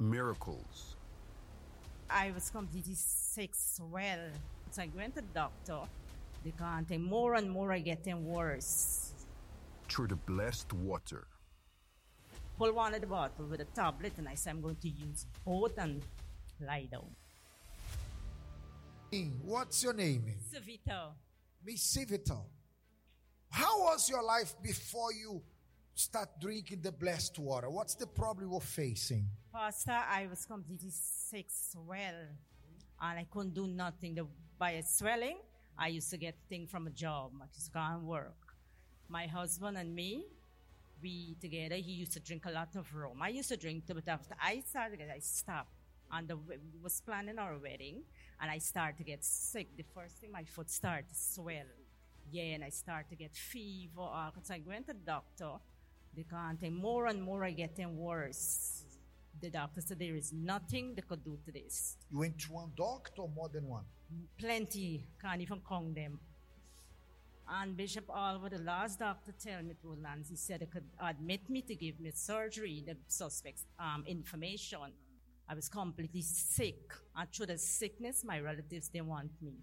Miracles. I was completely sick, well. So I went to the doctor. They can't take more and more, I getting worse. Through the blessed water. Pull one of the bottle with a tablet, and I said I'm going to use both and lie down. What's your name? Savita. Miss Sivita. How was your life before you start drinking the blessed water? What's the problem you're facing? Pastor, I was completely sick, well, and I couldn't do nothing. By swelling, I used to get things from a job. I just can't work. My husband and me, we together, he used to drink a lot of rum. I used to drink too, but after I started, I stopped. And we was planning our wedding, and I started to get sick. The first thing, my foot started to swell. Yeah, and I started to get fever. So I went to the doctor. They can't take more and more, I getting worse. The doctor said there is nothing they could do to this. You went to one doctor or more than one? Plenty, can't even count them. And Bishop Alva, the last doctor, told me to Lance, he said he could admit me to give me surgery, the suspect's information. I was completely sick. And through the sickness, my relatives, they want me.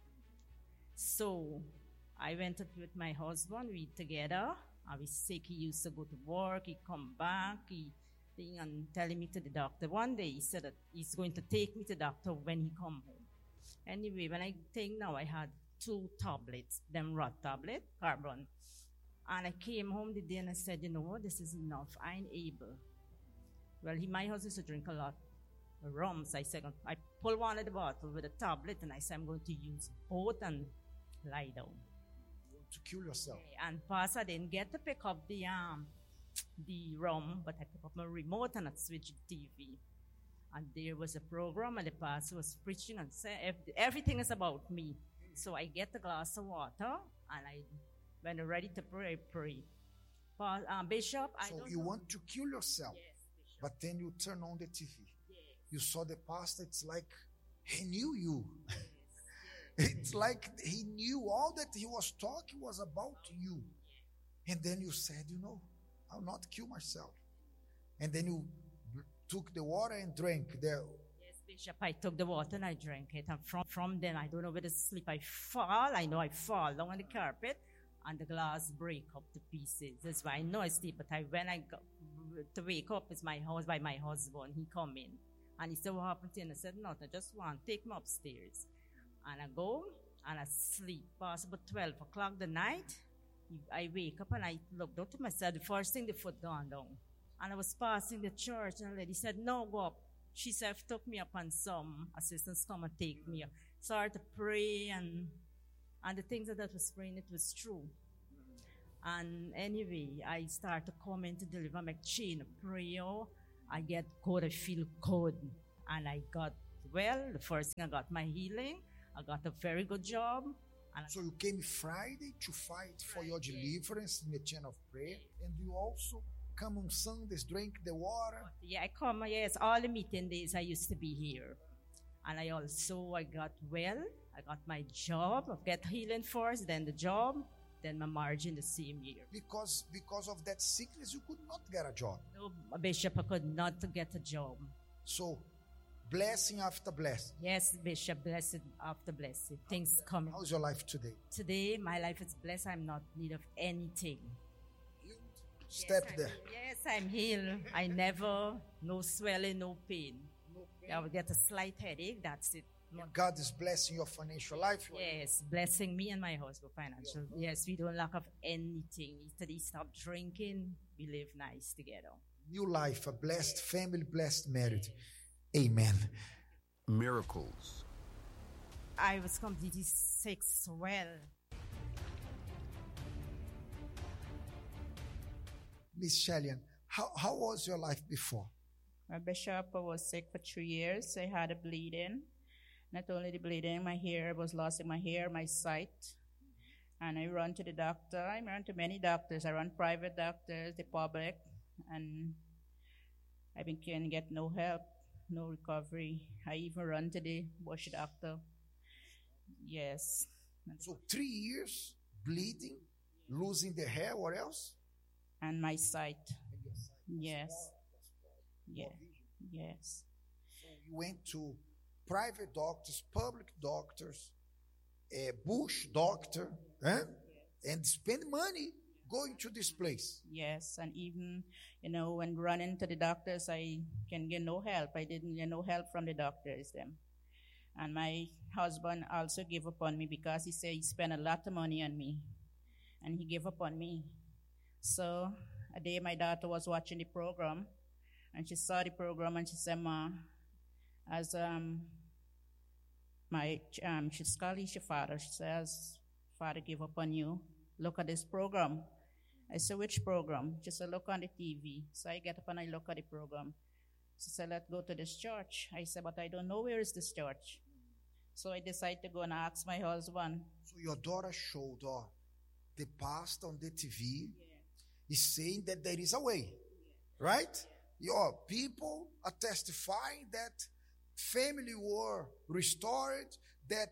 So I went up with my husband, we together. I was sick, he used to go to work, he come back, and telling me to the doctor. One day he said that he's going to take me to the doctor when he come home. Anyway, when I think now, I had 2 tablets, them rot tablet, carbon. And I came home the day and I said, you know what, this is enough. I ain't able. Well, my husband used to drink a lot of rum. So I said, I pull one of the bottle with a tablet and I said, I'm going to use both and lie down. You want to kill yourself? And Pastor didn't get to pick up the rum, but I picked up my remote and I switched the TV. And there was a program and the pastor was preaching and said, everything is about me. So I get a glass of water and when I'm ready to pray. Bishop, I don't you know. want to kill yourself? Yes, Bishop. But then you turn on the TV. Yes. You saw the pastor, it's like he knew you. It's like he knew all that he was talking was about you. And then you said, I'll not kill myself. And then you took the water and drank. Yes, Bishop, I took the water and I drank it. And from then, I don't know where to sleep. I know I fall down on the carpet and the glass break up to pieces. That's why I know I sleep. But when I go to wake up, it's my house by my husband. He come in. And he said, what happened to you? And I said, nothing. I just want to take me upstairs. And I go and I sleep. Past about 12 o'clock the night, I wake up and I looked out to myself. The first thing, the foot gone down. And I was passing the church and the lady said, no, go up. She said, took me up and some assistants come and take me up. Started to pray and the things that was praying, it was true. And anyway, I started to come in to deliver my chain of prayer. I get good, I feel good. And I got well. The first thing I got my healing. I got a very good job. So you came Friday to fight for your deliverance in the chain of prayer. And you also come on Sundays, drink the water. Yeah, I come, yes, all the meeting days I used to be here. And I got well. I got my job. I get healing first, then the job, then my marriage in the same year. Because of that sickness, you could not get a job. No, Bishop, I could not get a job. So, blessing after blessing. Yes, Bishop, blessed after blessed. Things coming. How's your life today? Today, my life is blessed. I'm not in need of anything. Step there. Yes, I'm healed. No swelling, no pain. I will get a slight headache, that's it. God is blessing your financial life. Yes, blessing me and my husband financial. Yes, we don't lack of anything. He stopped drinking. We live nice together. New life, a blessed family, blessed marriage. Amen. Miracles. I was completely sick, well. Miss Shellyan, how was your life before? Bishop, I was sick for 3 years. I had a bleeding. Not only the bleeding, my hair, I was losing my hair, my sight. And I ran to the doctor. I ran to many doctors. I ran private doctors, the public. And I can't get no help, no recovery. I even ran to the bush doctor. Yes. So 3 years, bleeding, losing the hair, what else? And my sight. Yes. Yeah. Yes. So you went to private doctors, public doctors, a bush doctor, and spend money going to this place. Yes, and even, when running to the doctors, I can get no help. I didn't get no help from the doctors, them. And my husband also gave up on me because he said he spent a lot of money on me, and he gave up on me. So a day my daughter was watching the program, and she saw the program, and she said, "Ma, as she's calling your father. She says, Father gave up on you. Look at this program." I said, "Which program?" She said, "Look on the TV." So I get up and I look at the program. She said, "Let's go to this church." I said, "But I don't know where is this church." So I decided to go and ask my husband. So your daughter showed the pastor on the TV is saying that there is a way, right? Your people are testifying that family were restored, that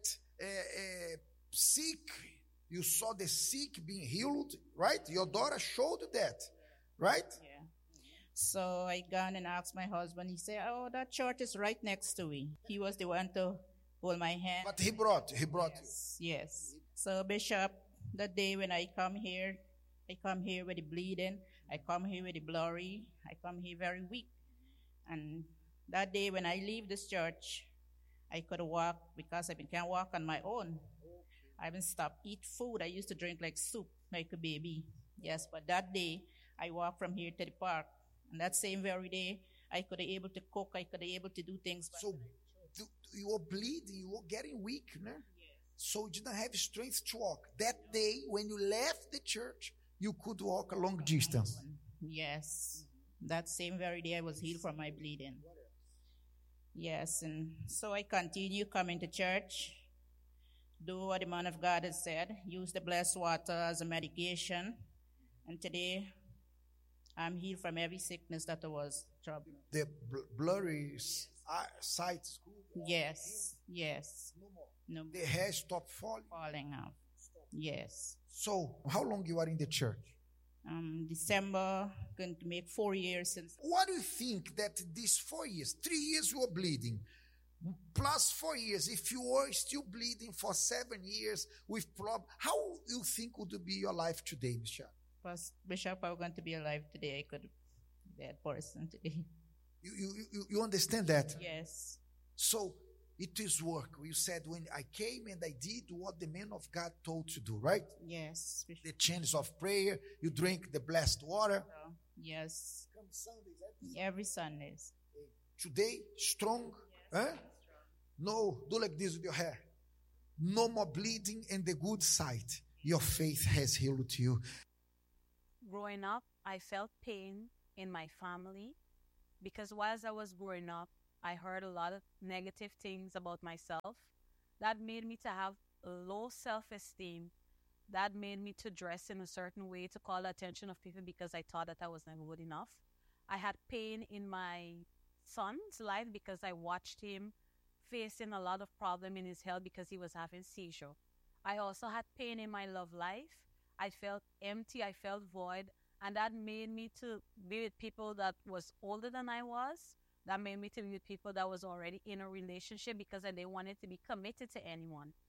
sick, you saw the sick being healed, right? Your daughter showed that, right? Yeah. So I gone and asked my husband. He said, "Oh, that church is right next to me." He was the one to hold my hand. But he brought you. Yes. So Bishop, that day when I come here with the bleeding, I come here with the blurry, I come here very weak. And that day when I leave this church, I could walk because I can't walk on my own. I haven't stopped eat food. I used to drink like soup like a baby. Yes, but that day I walked from here to the park. And that same very day, I could be able to cook. I could be able to do things. So you were bleeding. You were getting weak, no? So you didn't have strength to walk. That day when you left the church, you could walk a long distance. Yes. That same very day I was healed from my bleeding. Yes, and so I continue coming to church, do what the man of God has said, use the blessed water as a medication, and today I'm healed from every sickness that I was troubled. The blurry sight is good. Yes. No more. The hair stopped Falling out. Yes. So how long you are in the church? December, going to make 4 years since. What do you think that these 4 years, 3 years you were bleeding, plus 4 years, if you were still bleeding for 7 years with problems, how you think would be your life today, Bishop? Bishop, I'm going to be alive today. I could be that person today. You understand that? Yes. So it is work. You said when I came and I did what the man of God told to do, right? Yes. Bishop. The chants of prayer, you drink the blessed water. Yes. Come Sundays, every Sundays. Today, strong. No, do like this with your hair. No more bleeding and the good sight. Your faith has healed you. Growing up, I felt pain in my family because whilst I was growing up, I heard a lot of negative things about myself. That made me to have low self-esteem. That made me to dress in a certain way to call the attention of people because I thought that I was never good enough. I had pain in my son's life because I watched him facing a lot of problem in his health because he was having seizure. I also had pain in my love life. I felt empty, I felt void, and that made me to be with people that was older than I was. That made me to be with people that was already in a relationship because I didn't want it to be committed to anyone.